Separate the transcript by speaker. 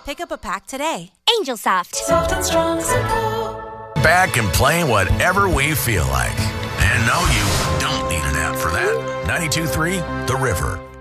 Speaker 1: Pick up a pack today.
Speaker 2: Angel Soft.
Speaker 3: Soft and strong simple.
Speaker 4: Back and playing whatever we feel like. And no, you don't need an app for that. 92.3 The River.